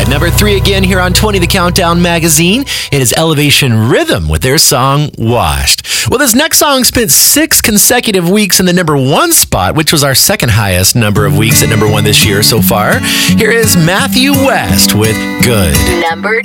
At number 3 again here on 20 The Countdown magazine, it is Elevation Rhythm with their song Washed. Well, this next song spent 6 consecutive weeks in the number 1 spot, which was our second highest number of weeks at number 1 this year so far. Here is Matthew West with Good. Number